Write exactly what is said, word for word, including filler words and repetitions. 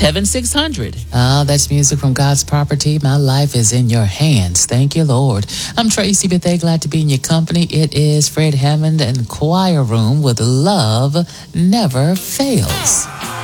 Heaven six hundred. Ah, that's music from God's property. My life is in your hands. Thank you, Lord. I'm Tracy Bethea, glad to be in your company. It is Fred Hammond and Choir Room with Love Never Fails.